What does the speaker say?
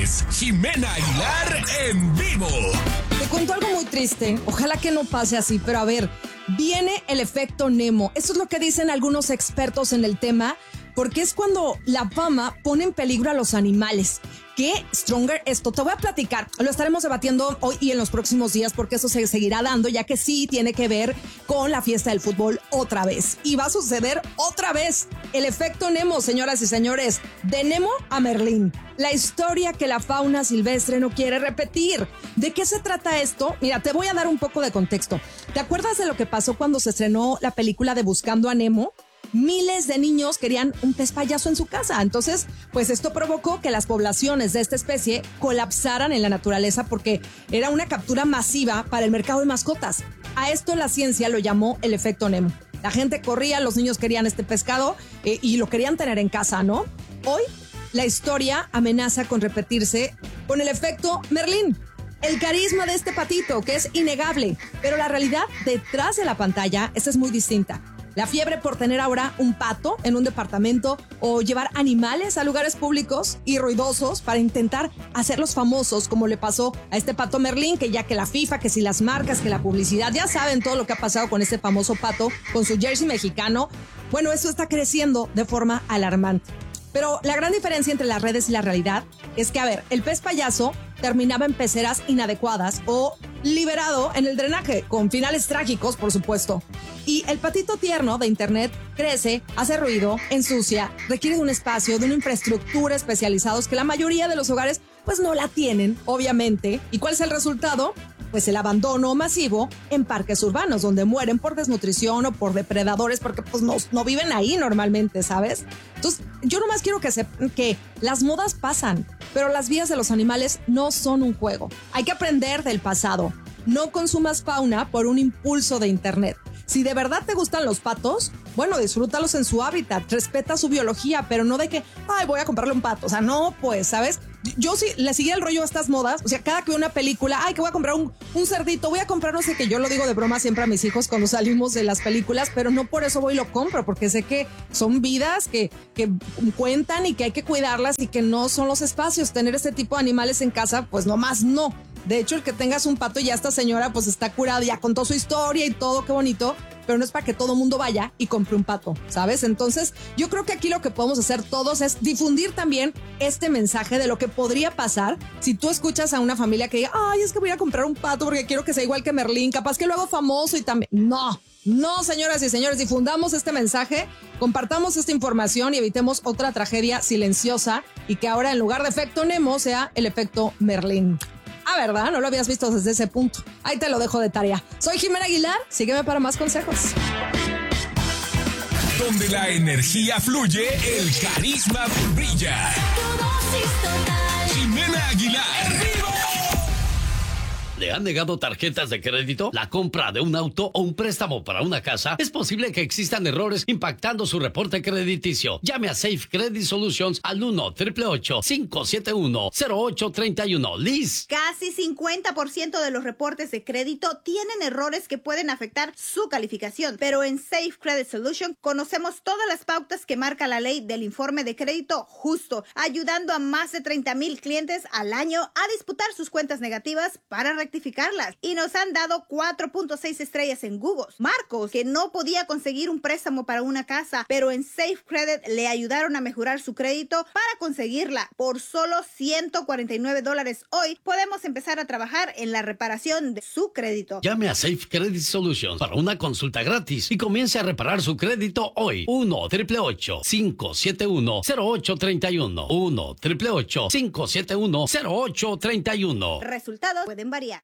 es Jimena Aguilar en vivo. Te cuento algo muy triste. Ojalá que no pase así, pero a ver, viene el efecto Nemo. Eso es lo que dicen algunos expertos en el tema, porque es cuando la fama pone en peligro a los animales. ¿Qué stronger esto? Te voy a platicar. Lo estaremos debatiendo hoy y en los próximos días porque eso se seguirá dando, ya que sí tiene que ver con la fiesta del fútbol otra vez. Y va a suceder otra vez. El efecto Nemo, señoras y señores. De Nemo a Merlín. La historia que la fauna silvestre no quiere repetir. ¿De qué se trata esto? Mira, te voy a dar un poco de contexto. ¿Te acuerdas de lo que pasó cuando se estrenó la película de Buscando a Nemo? Miles de niños querían un pez payaso en su casa. Entonces, pues esto provocó que las poblaciones de esta especie colapsaran en la naturaleza porque era una captura masiva para el mercado de mascotas. A esto la ciencia lo llamó el efecto Nemo. La gente corría, los niños querían este pescado y lo querían tener en casa, ¿no? Hoy, la historia amenaza con repetirse con el efecto Merlín. El carisma de este patito, que es innegable, pero la realidad detrás de la pantalla, esta es muy distinta. La fiebre por tener ahora un pato en un departamento o llevar animales a lugares públicos y ruidosos para intentar hacerlos famosos, como le pasó a este pato Merlín, que ya que la FIFA, que si las marcas, que la publicidad, ya saben todo lo que ha pasado con este famoso pato, con su jersey mexicano. Bueno, eso está creciendo de forma alarmante. Pero la gran diferencia entre las redes y la realidad es que, a ver, el pez payaso terminaba en peceras inadecuadas o liberado en el drenaje, con finales trágicos, por supuesto. Y el patito tierno de internet crece, hace ruido, ensucia, requiere de un espacio, de una infraestructura especializados que la mayoría de los hogares pues no la tienen, obviamente. ¿Y cuál es el resultado? Pues el abandono masivo en parques urbanos, donde mueren por desnutrición o por depredadores, porque pues no viven ahí normalmente, ¿sabes? Entonces, yo nomás quiero que sepan que las modas pasan, pero las vidas de los animales no son un juego. Hay que aprender del pasado. No consumas fauna por un impulso de internet. Si de verdad te gustan los patos, bueno, disfrútalos en su hábitat, respeta su biología, pero no de que, ay, voy a comprarle un pato. O sea, no, pues, ¿sabes? Yo sí le seguía el rollo a estas modas. O sea, cada que veo una película, ay, que voy a comprar un cerdito, voy a comprar, no sé qué. Yo lo digo de broma siempre a mis hijos cuando salimos de las películas, pero no por eso voy y lo compro, porque sé que son vidas que cuentan y que hay que cuidarlas y que no son los espacios. Tener este tipo de animales en casa, pues nomás no. De hecho, el que tengas un pato, ya esta señora pues está curada, ya contó su historia y todo, qué bonito, pero no es para que todo mundo vaya y compre un pato, ¿sabes? Entonces, yo creo que aquí lo que podemos hacer todos es difundir también este mensaje de lo que podría pasar si tú escuchas a una familia que diga, ay, es que voy a comprar un pato porque quiero que sea igual que Merlín, capaz que lo hago famoso y también... No, señoras y señores, difundamos este mensaje, compartamos esta información y evitemos otra tragedia silenciosa y que ahora en lugar de efecto Nemo sea el efecto Merlín. Ah, ¿verdad? No lo habías visto desde ese punto. Ahí te lo dejo de tarea. Soy Jimena Aguilar. Sígueme para más consejos. Donde la energía fluye, el carisma brilla. Jimena Aguilar. ¡En vivo! ¿Le han negado tarjetas de crédito? ¿La compra de un auto o un préstamo para una casa? Es posible que existan errores impactando su reporte crediticio. Llame a Safe Credit Solutions al 1-888-571-0831. Liz. Casi 50% de los reportes de crédito tienen errores que pueden afectar su calificación. Pero en Safe Credit Solutions conocemos todas las pautas que marca la ley del informe de crédito justo, ayudando a más de 30,000 clientes al año a disputar sus cuentas negativas para rectificarlas. Y nos han dado 4.6 estrellas en Google. Marcos, que no podía conseguir un préstamo para una casa, pero en Safe Credit le ayudaron a mejorar su crédito para conseguirla. Por solo $149 hoy podemos empezar a trabajar en la reparación de su crédito. Llame a Safe Credit Solutions para una consulta gratis y comience a reparar su crédito hoy. 1-888-571-0831. 1-888-571-0831. Resultados pueden variar.